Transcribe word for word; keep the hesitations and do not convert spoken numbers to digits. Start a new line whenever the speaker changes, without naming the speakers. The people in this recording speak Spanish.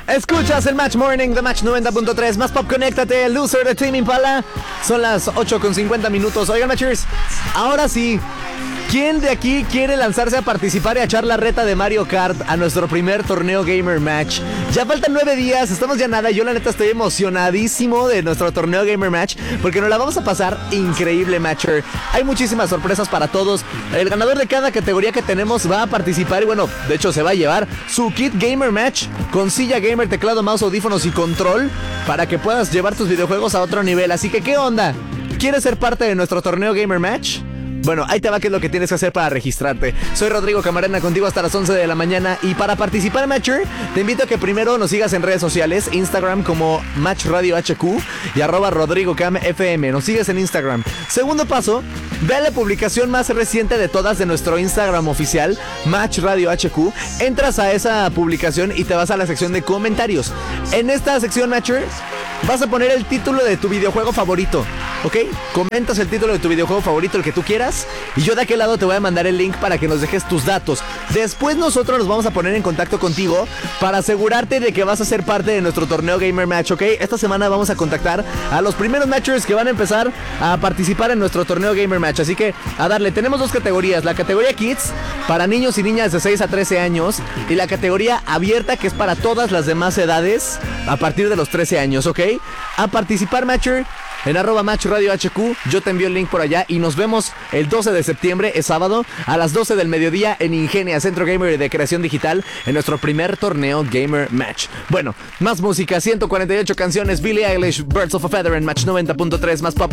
Escuchas el Match Morning de Match noventa punto tres. Más pop, conéctate, el loser de Tame Impala. Son las ocho con cincuenta minutos. Oigan, Matchers, ahora sí, ¿quién de aquí quiere lanzarse a participar y a echar la reta de Mario Kart a nuestro primer torneo Gamer Match? Ya faltan nueve días, estamos ya nada. Yo la neta estoy emocionadísimo de nuestro torneo Gamer Match porque nos la vamos a pasar increíble, Matcher. Hay muchísimas sorpresas para todos. El ganador de cada categoría que tenemos va a participar y bueno, de hecho se va a llevar su kit Gamer Match con silla gamer, teclado, mouse, audífonos y control para que puedas llevar tus videojuegos a otro nivel. Así que, ¿qué onda? ¿Quieres ser parte de nuestro torneo Gamer Match? Bueno, ahí te va qué es lo que tienes que hacer para registrarte. Soy Rodrigo Camarena, contigo hasta las once de la mañana. Y para participar en Matcher, te invito a que primero nos sigas en redes sociales. Instagram como Match Radio H Q y arroba Rodrigo Cam F M. Nos sigues en Instagram. Segundo paso, ve a la publicación más reciente de todas de nuestro Instagram oficial, Match Radio H Q. Entras a esa publicación y te vas a la sección de comentarios. En esta sección, Matcher, vas a poner el título de tu videojuego favorito, ¿ok? Comentas el título de tu videojuego favorito, el que tú quieras, y yo de aquel lado te voy a mandar el link para que nos dejes tus datos. Después nosotros nos vamos a poner en contacto contigo para asegurarte de que vas a ser parte de nuestro torneo Gamer Match, ¿ok? Esta semana vamos a contactar a los primeros matchers que van a empezar a participar en nuestro torneo Gamer Match. Así que a darle, tenemos dos categorías: la categoría Kids para niños y niñas de seis a trece años y la categoría abierta, que es para todas las demás edades a partir de los trece años, ¿ok? A participar, Matcher, en arroba Match Radio H Q. Yo te envío el link por allá y nos vemos el doce de septiembre, es sábado, a las doce del mediodía en Ingenia, Centro Gamer de Creación Digital, en nuestro primer torneo Gamer Match. Bueno, más música, ciento cuarenta y ocho canciones, Billie Eilish, Birds of a Feather en Match noventa punto tres, más pop.